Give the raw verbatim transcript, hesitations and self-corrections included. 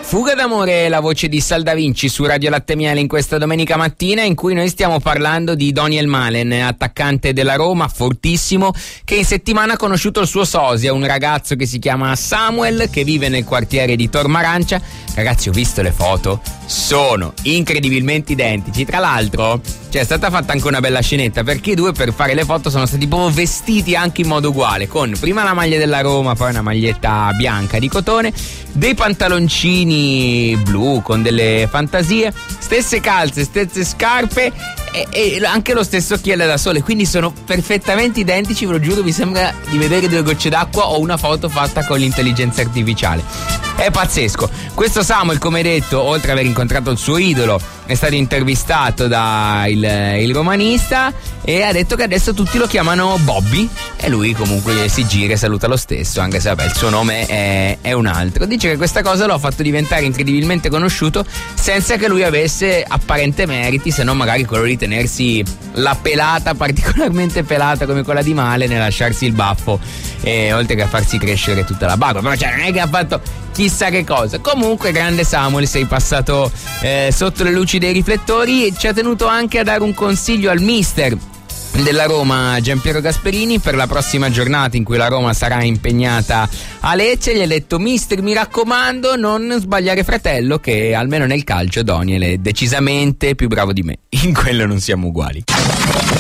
Fuga d'amore è la voce di Sal Da Vinci su Radio Latte Miele in questa domenica mattina, in cui noi stiamo parlando di Daniel Malen, attaccante della Roma, fortissimo, che in settimana ha conosciuto il suo sosia, un ragazzo che si chiama Samuel, che vive nel quartiere di Tormarancia. Ragazzi, ho visto le foto, sono incredibilmente identici. Tra l'altro c'è stata fatta anche una bella scenetta, perché i due per fare le foto sono stati proprio vestiti anche in modo uguale, con prima la maglia della Roma, poi una maglietta bianca di cotone, dei pantaloncini blu con delle fantasie, stesse calze, stesse scarpe e, e anche lo stesso occhiale da sole, quindi sono perfettamente identici. Ve lo giuro, mi sembra di vedere due gocce d'acqua o una foto fatta con l'intelligenza artificiale. È pazzesco. Questo Samuel, come detto, oltre ad aver incontrato il suo idolo, è stato intervistato da il, il romanista e ha detto che adesso tutti lo chiamano Bobby, e lui comunque si gira e saluta lo stesso, anche se vabbè, il suo nome è, è un altro. Dice che questa cosa lo ha fatto diventare incredibilmente conosciuto senza che lui avesse apparente meriti, se non magari quello di tenersi la pelata particolarmente pelata come quella di Malen e lasciarsi il baffo, e oltre che a farsi crescere tutta la barba. Però cioè, non è che ha fatto chissà che cosa. Comunque, grande Samuel, sei passato eh, sotto le luci dei riflettori. Ci ha tenuto anche a dare un consiglio al mister della Roma, Giampiero Gasperini, per la prossima giornata in cui la Roma sarà impegnata a Lecce. Gli ha detto: mister, mi raccomando, non sbagliare fratello, che almeno nel calcio Daniel è decisamente più bravo di me, in quello non siamo uguali.